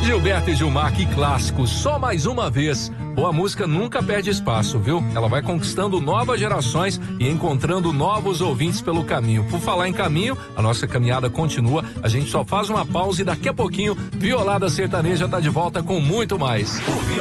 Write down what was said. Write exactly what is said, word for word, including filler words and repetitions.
Gilberto e Gilmar, que clássico, só mais uma vez. Boa música nunca perde espaço, viu? Ela vai conquistando novas gerações e encontrando novos ouvintes pelo caminho. Por falar em caminho, a nossa caminhada continua. A gente só faz uma pausa e daqui a pouquinho, Violada Sertaneja tá de volta com muito mais.